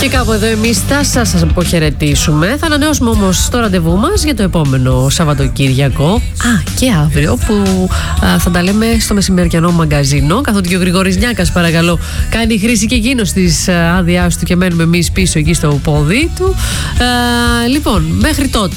Και κάπου εδώ εμείς θα σας αποχαιρετήσουμε. Θα ανανεώσουμε όμως το ραντεβού μας για το επόμενο Σαββατοκύριακο. Και αύριο που θα τα λέμε στο μεσημεριανό μαγκαζίνο. Καθότι και ο Γρηγόρης Νιάκας, παρακαλώ, κάνει χρήση και εκείνος της άδειάς του και μένουμε εμείς πίσω εκεί στο πόδι του. Λοιπόν, μέχρι τότε.